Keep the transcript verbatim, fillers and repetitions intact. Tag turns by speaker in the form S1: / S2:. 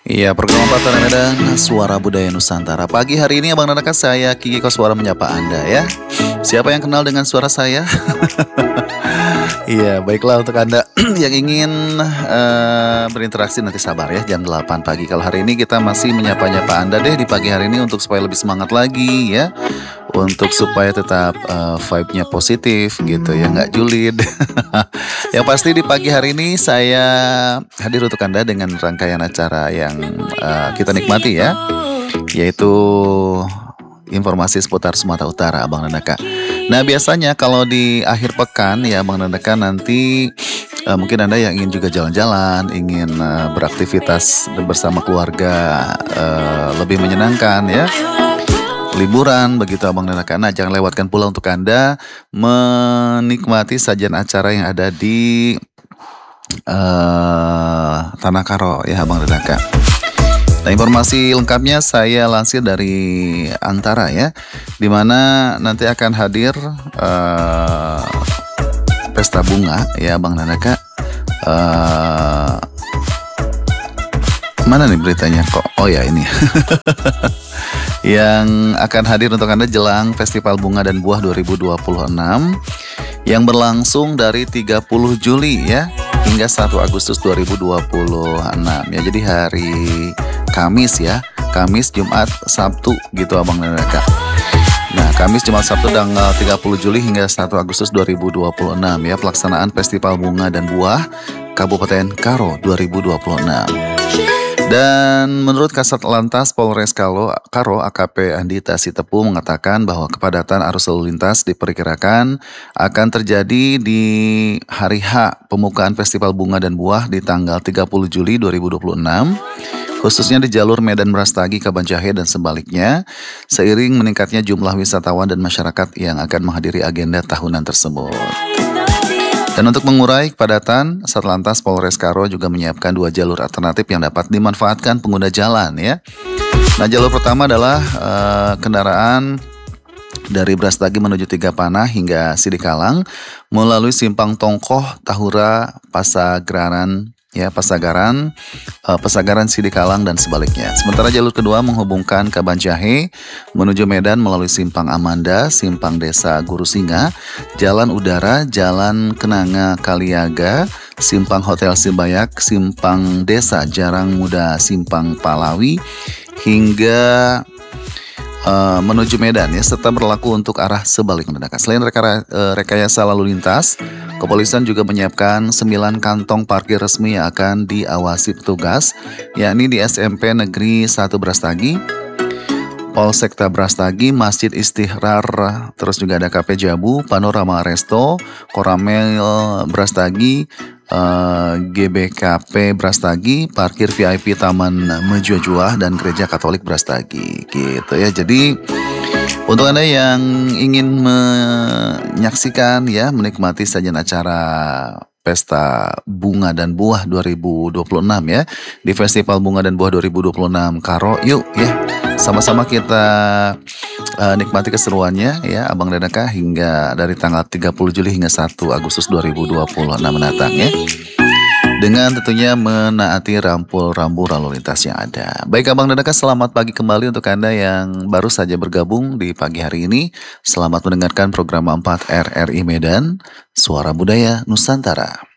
S1: Iya, program Pantara Medan, Suara Budaya Nusantara. Pagi hari ini Abang Nanaka, saya Kiki Koswara menyapa Anda ya. Siapa yang kenal dengan suara saya? Iya, baiklah untuk Anda yang ingin eh, berinteraksi nanti sabar ya jam delapan pagi. Kalau hari ini kita masih menyapa-nyapa Anda deh di pagi hari ini untuk supaya lebih semangat lagi ya. Untuk supaya tetap eh, vibe-nya positif gitu ya, nggak julid. Yang pasti di pagi hari ini saya hadir untuk Anda dengan rangkaian acara yang eh, kita nikmati ya, yaitu informasi seputar Sumatera Utara, Abang Nanaka. Nah, biasanya kalau di akhir pekan ya Abang Nanaka, nanti eh, mungkin Anda yang ingin juga jalan-jalan, ingin eh, beraktivitas bersama keluarga eh, lebih menyenangkan ya, liburan begitu Abang Nanaka. Nah, jangan lewatkan pula untuk Anda menikmati sajian acara yang ada di eh, Tanah Karo ya Abang Nanaka. Nah, informasi lengkapnya saya lansir dari Antara ya, dimana nanti akan hadir uh, pesta bunga ya Bang Nanaka. Uh, mana nih beritanya kok? Oh ya ini yang akan hadir untuk Anda jelang Festival Bunga dan Buah dua ribu dua puluh enam yang berlangsung dari tiga puluh Juli ya hingga satu Agustus dua ribu dua puluh enam ya. Jadi hari Kamis ya, Kamis, Jumat, Sabtu gitu Abang Nanaka. Nah, Kamis, Jumat, Sabtu tanggal tiga puluh Juli hingga satu Agustus dua ribu dua puluh enam ya, pelaksanaan Festival Bunga dan Buah Kabupaten Karo dua ribu dua puluh enam. Dan menurut Kasat Lantas Polres Kalo, Karo A K P Andita Sitepu mengatakan bahwa kepadatan arus lalu lintas diperkirakan akan terjadi di hari H pembukaan Festival Bunga dan Buah di tanggal tiga puluh Juli dua ribu dua puluh enam. Khususnya di jalur Medan Brastagi Kabanjahe dan sebaliknya, seiring meningkatnya jumlah wisatawan dan masyarakat yang akan menghadiri agenda tahunan tersebut. Dan untuk mengurai kepadatan, Satlantas Polres Karo juga menyiapkan dua jalur alternatif yang dapat dimanfaatkan pengguna jalan ya. Nah, jalur pertama adalah uh, kendaraan dari Brastagi menuju Tiga Panah hingga Sidikalang melalui Simpang Tongkoh, Tahura, Pasagaran ya, Pasagaran, uh, Pasagaran Sidikalang dan sebaliknya. Sementara jalur kedua menghubungkan Kabanjahe menuju Medan melalui Simpang Amanda, Simpang Desa Guru Singa, Jalan Udara, Jalan Kenanga Kaliaga, Simpang Hotel Simbayak, Simpang Desa Jarang Muda, Simpang Palawi hingga Uh, menuju Medan ya, serta berlaku untuk arah sebalik mendadak. Selain reka, uh, rekayasa lalu lintas, kepolisian juga menyiapkan sembilan kantong parkir resmi yang akan diawasi petugas, yakni di S M P Negeri satu Brastagi, Polsekta Brastagi, Masjid Istihrar, terus juga ada K P Jabu, Panorama Resto, Koramel Brastagi, Uh, G B K P Brastagi, parkir V I P Taman Mejuajuah dan Gereja Katolik Brastagi gitu ya. Jadi untuk Anda yang ingin menyaksikan ya, menikmati sajian acara Pesta Bunga dan Buah dua ribu dua puluh enam ya, di Festival Bunga dan Buah dua ribu dua puluh enam Karo, yuk ya sama-sama kita uh, nikmati keseruannya ya Abang Nanaka hingga dari tanggal tiga puluh Juli hingga satu Agustus dua ribu dua puluh enam mendatang ya, dengan tentunya menaati rambu-rambu lalu lintas yang ada. Baik Abang Nanaka, selamat pagi kembali untuk Anda yang baru saja bergabung di pagi hari ini. Selamat mendengarkan program empat R R I Medan, Suara Budaya Nusantara.